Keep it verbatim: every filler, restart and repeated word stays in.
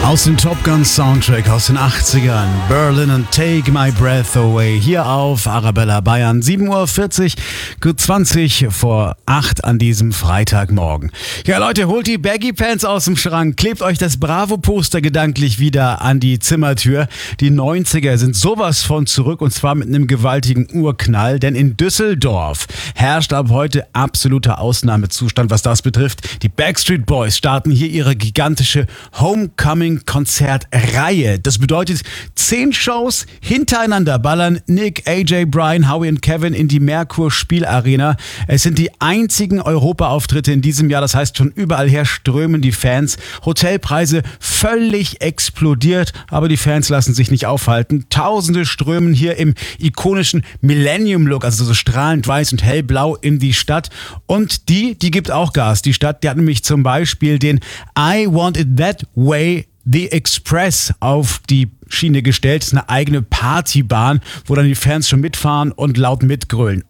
Aus dem Top Gun Soundtrack aus den achtzigern, Berlin und Take My Breath Away, hier auf Arabella Bayern, sieben Uhr vierzig, gut zwanzig vor acht an diesem Freitagmorgen. Ja Leute, holt die Baggy Pants aus dem Schrank, klebt euch das Bravo-Poster gedanklich wieder an die Zimmertür. Die neunziger sind sowas von zurück und zwar mit einem gewaltigen Urknall, denn in Düsseldorf herrscht ab heute absoluter Ausnahmezustand, was das betrifft. Die Backstreet Boys starten hier ihre gigantische Homecoming Konzertreihe. Das bedeutet, zehn Shows hintereinander ballern Nick, A J, Brian, Howie und Kevin in die Merkur Spielarena. Es sind die einzigen Europa-Auftritte in diesem Jahr. Das heißt, von überall her strömen die Fans. Hotelpreise völlig explodiert, aber die Fans lassen sich nicht aufhalten. Tausende strömen hier im ikonischen Millennium-Look, also so strahlend weiß und hellblau, in die Stadt. Und die, die gibt auch Gas. Die Stadt, die hat nämlich zum Beispiel den I Want It That Way The Express auf die Schiene gestellt. Das ist eine eigene Partybahn, wo dann die Fans schon mitfahren und laut mitgrölen.